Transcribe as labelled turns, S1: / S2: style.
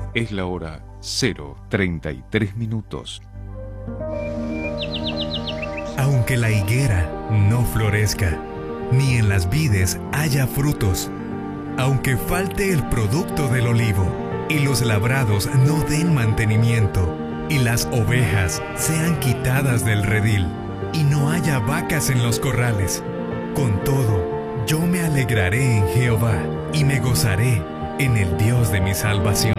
S1: Es la hora 0:33.
S2: Aunque la higuera no florezca, ni en las vides haya frutos, aunque falte el producto del olivo, y los labrados no den mantenimiento, y las ovejas sean quitadas del redil, y no haya vacas en los corrales, con todo, yo me alegraré en Jehová, y me gozaré en el Dios de mi salvación.